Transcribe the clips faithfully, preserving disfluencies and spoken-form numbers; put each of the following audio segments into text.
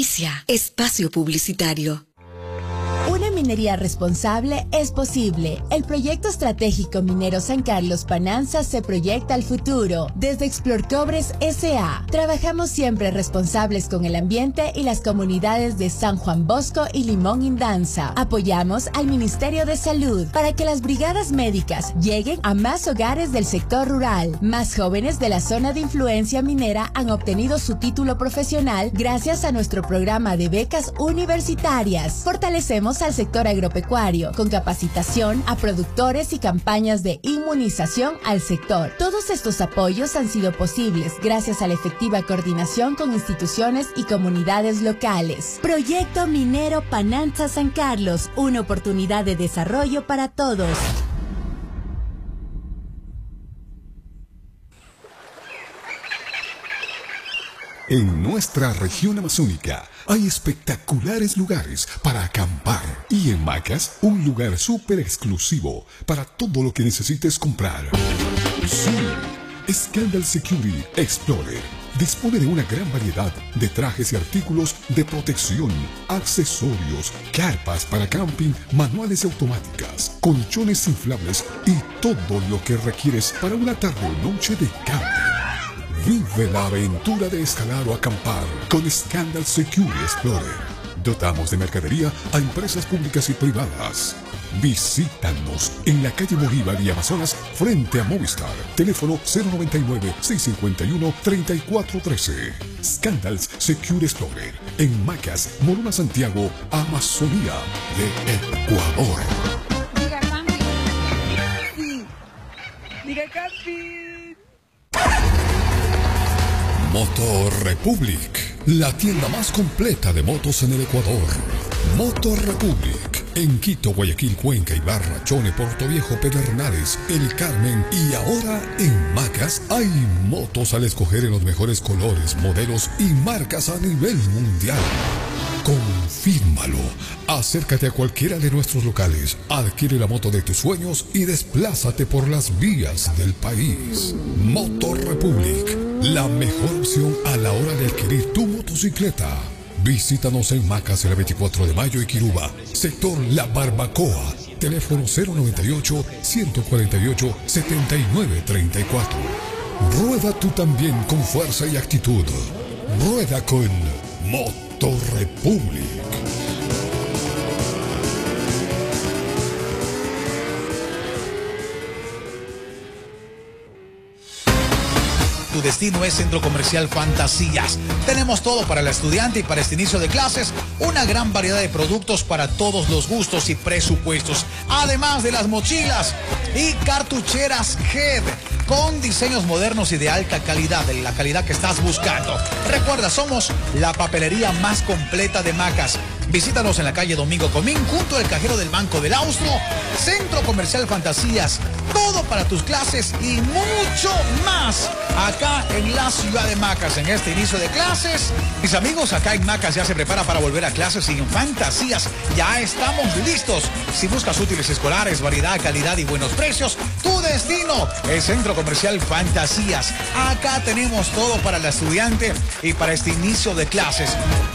Auspicia espacio publicitario. Una minería responsable es posible. El proyecto estratégico minero San Carlos Pananza se proyecta al futuro. Desde Explorcobres S A trabajamos siempre responsables con el ambiente y las comunidades de San Juan Bosco y Limón Indanza. Apoyamos al Ministerio de Salud para que las brigadas médicas lleguen a más hogares del sector rural. Más jóvenes de la zona de influencia minera han obtenido su título profesional gracias a nuestro programa de becas universitarias. Fortalecemos al sector agropecuario con capacitación a productores y campañas de inmunización al sector. Todos estos apoyos han sido posibles gracias a la efectiva coordinación con instituciones y comunidades locales. Proyecto Minero Pananza San Carlos, una oportunidad de desarrollo para todos. En nuestra región amazónica hay espectaculares lugares para acampar y en Macas un lugar súper exclusivo para todo lo que necesites comprar. Sí, Scandal Security Explorer dispone de una gran variedad de trajes y artículos de protección, accesorios, carpas para camping, manuales y automáticas, colchones inflables y todo lo que requieres para una tarde o noche de camping. Vive la aventura de escalar o acampar con Scandal Security Explorer. Dotamos de mercadería a empresas públicas y privadas. Visítanos en la calle Bolívar y Amazonas frente a Movistar. Teléfono cero noventa y nueve, seiscientos cincuenta y uno, treinta y cuatro trece. Scandals Security Explorer en Macas, Morona, Santiago, Amazonía de Ecuador. Diga Campi. Sí. Diga Campi. Motor Republic, la tienda más completa de motos en el Ecuador. Motor Republic, en Quito, Guayaquil, Cuenca, Ibarra, Chone, Puerto Viejo, Pedernales, El Carmen y ahora en Macas hay motos al escoger en los mejores colores, modelos y marcas a nivel mundial. Confírmalo. Acércate a cualquiera de nuestros locales, adquiere la moto de tus sueños y desplázate por las vías del país. Motor Republic, la mejor opción a la hora de adquirir tu motocicleta. Visítanos en Macas el veinticuatro de mayo y Quiruba, sector La Barbacoa. Teléfono cero noventa y ocho, ciento cuarenta y ocho, setenta y nueve treinta y cuatro. Rueda tú también con fuerza y actitud. Rueda con Motor Republic. Tu destino es Centro Comercial Fantasías. Tenemos todo para el estudiante y para este inicio de clases. Una gran variedad de productos para todos los gustos y presupuestos. Además de las mochilas y cartucheras G E D con diseños modernos y de alta calidad, de la calidad que estás buscando. Recuerda, somos la papelería más completa de Macas. Visítanos en la calle Domingo Comín, junto al cajero del Banco del Austro. Centro Comercial Fantasías. Todo para tus clases y mucho más. Acá en la ciudad de Macas, en este inicio de clases. Mis amigos, acá en Macas ya se prepara para volver a clases y en Fantasías ya estamos listos. Si buscas útiles escolares, variedad, calidad y buenos precios, tu destino es Centro Comercial Fantasías. Acá tenemos todo para el estudiante y para este inicio de clases.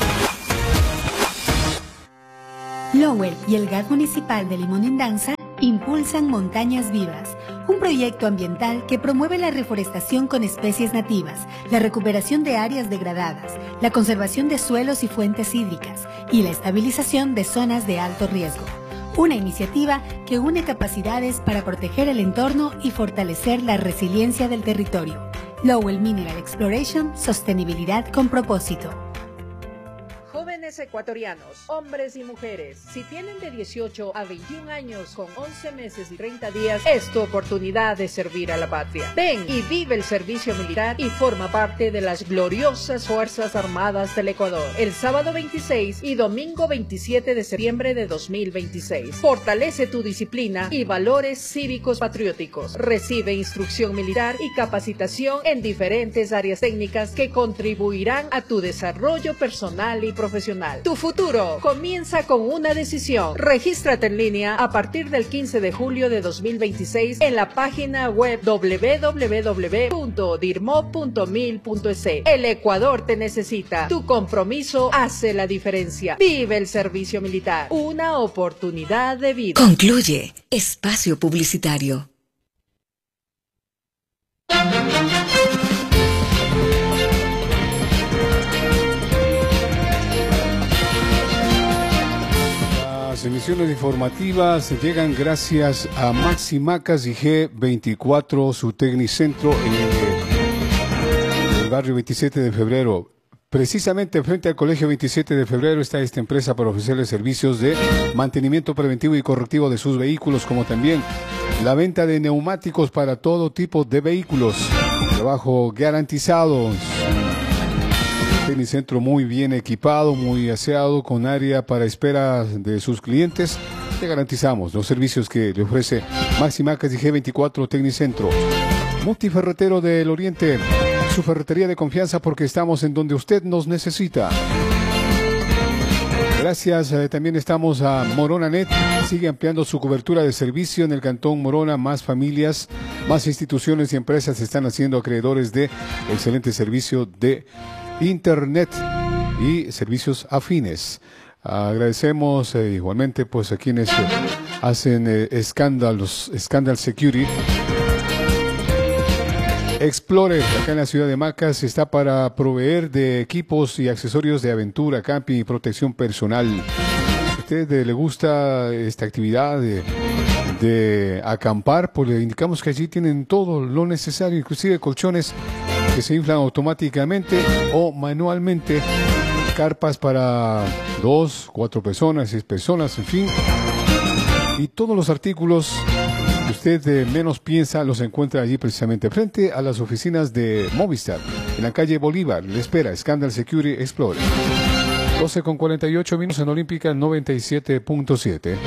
Lowell y el G A D Municipal de Limón Indanza impulsan Montañas Vivas, un proyecto ambiental que promueve la reforestación con especies nativas, la recuperación de áreas degradadas, la conservación de suelos y fuentes hídricas y la estabilización de zonas de alto riesgo. Una iniciativa que une capacidades para proteger el entorno y fortalecer la resiliencia del territorio. Lowell Mineral Exploration, sostenibilidad con propósito. Jóvenes ecuatorianos, hombres y mujeres, si tienen de dieciocho a veintiún años con once meses y treinta días, es tu oportunidad de servir a la patria. Ven y vive el servicio militar y forma parte de las gloriosas Fuerzas Armadas del Ecuador. El sábado veintiséis y domingo veintisiete de septiembre de dos mil veintiséis. Fortalece tu disciplina y valores cívicos patrióticos. Recibe instrucción militar y capacitación en diferentes áreas técnicas que contribuirán a tu desarrollo personal y profesional. nacional. Tu futuro comienza con una decisión. Regístrate en línea a partir del quince de julio de dos mil veintiséis en la página web doble u doble u doble u punto dirmo punto mil punto es. El Ecuador te necesita. Tu compromiso hace la diferencia. Vive el servicio militar. Una oportunidad de vida. Concluye espacio publicitario. Las emisiones informativas llegan gracias a Maxi Macas y G veinticuatro, su Tecnicentro en el, en el barrio veintisiete de febrero. Precisamente frente al Colegio veintisiete de febrero está esta empresa para ofrecerles servicios de mantenimiento preventivo y correctivo de sus vehículos, como también la venta de neumáticos para todo tipo de vehículos. Trabajo garantizado. Tecnicentro muy bien equipado, muy aseado, con área para espera de sus clientes. Te garantizamos los servicios que le ofrece Maxi Macas y G veinticuatro Tecnicentro. Multiferretero del Oriente, su ferretería de confianza porque estamos en donde usted nos necesita. Gracias, eh, también estamos a Moronanet, sigue ampliando su cobertura de servicio en el Cantón Morona. Más familias, más instituciones y empresas se están haciendo acreedores de excelente servicio de Internet y servicios afines. Agradecemos eh, igualmente pues a quienes eh, hacen eh, escándalos, Scandal Security. Explore, acá en la ciudad de Macas, está para proveer de equipos y accesorios de aventura, camping y protección personal. Si a usted eh, le gusta esta actividad de, de acampar, pues le indicamos que allí tienen todo lo necesario, inclusive colchones que se inflan automáticamente o manualmente, carpas para dos, cuatro personas, seis personas, en fin. Y todos los artículos que usted eh, menos piensa los encuentra allí precisamente frente a las oficinas de Movistar, en la calle Bolívar. Le espera Scandal Security Explorer. doce con cuarenta y ocho minutos en Olímpica noventa y siete punto siete.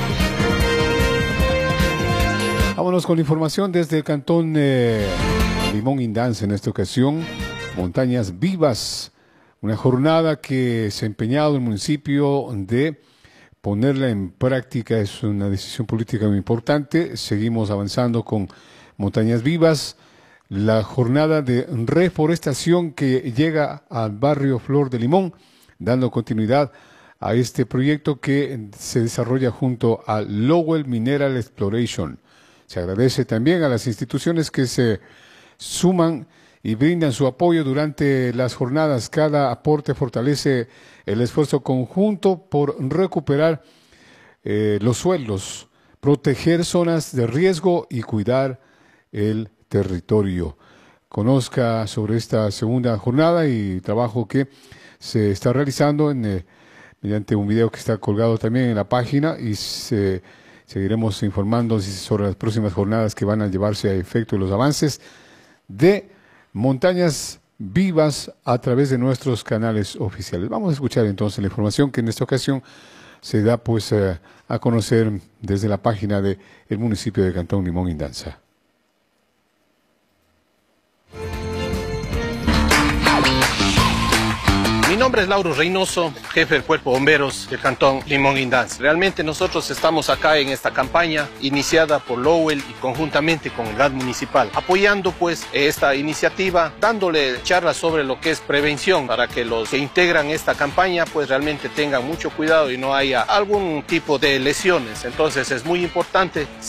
Vámonos con la información desde el cantón eh, Limón Indanza en esta ocasión. Montañas Vivas, una jornada que se ha empeñado el municipio de ponerla en práctica. Es una decisión política muy importante. Seguimos avanzando con Montañas Vivas, la jornada de reforestación que llega al barrio Flor de Limón, dando continuidad a este proyecto que se desarrolla junto a Lowell Mineral Exploration. Se agradece también a las instituciones que se suman y brindan su apoyo durante las jornadas. Cada aporte fortalece el esfuerzo conjunto por recuperar eh, los suelos, proteger zonas de riesgo y cuidar el territorio. Conozca sobre esta segunda jornada y trabajo que se está realizando en, eh, mediante un video que está colgado también en la página, y se, seguiremos informando sobre las próximas jornadas que van a llevarse a efecto y los avances de Montañas Vivas a través de nuestros canales oficiales. Vamos a escuchar entonces la información que en esta ocasión se da pues eh, a conocer desde la página del municipio de Cantón Limón Indanza. Mi nombre es Lauro Reynoso, jefe del Cuerpo de Bomberos del Cantón Limón Indanza. Realmente nosotros estamos acá en esta campaña iniciada por Lowell y conjuntamente con el G A D municipal, apoyando pues esta iniciativa, dándole charlas sobre lo que es prevención para que los que integran esta campaña pues realmente tengan mucho cuidado y no haya algún tipo de lesiones. Entonces es muy importante